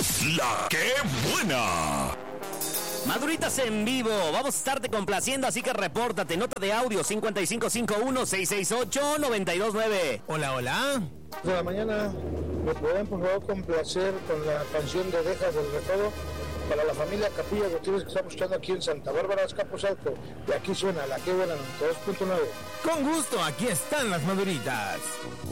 La que buena. Maduritas en vivo, vamos a estarte complaciendo, así que repórtate. Nota de audio 5551-668-929. Hola, hola. De la mañana, ¿me pueden por favor complacer con la canción de Dejas del Recodo para la familia Capilla Gutiérrez que estamos escuchando aquí en Santa Bárbara, Azcapotzalco? Y aquí suena la que buena 92.9. Con gusto, aquí están las Maduritas.